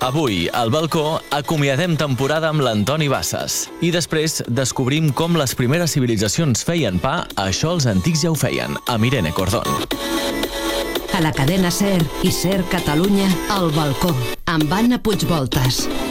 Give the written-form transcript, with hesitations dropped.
Avui, al balcó, acomiadem temporada amb l'Antoni Bassas. I després descobrim com les primeres civilitzacions feien pa, això els antics ja ho feien, amb Irene Cordón. A la cadena SER i SER Catalunya, al balcó, amb Anna Puigvoltas.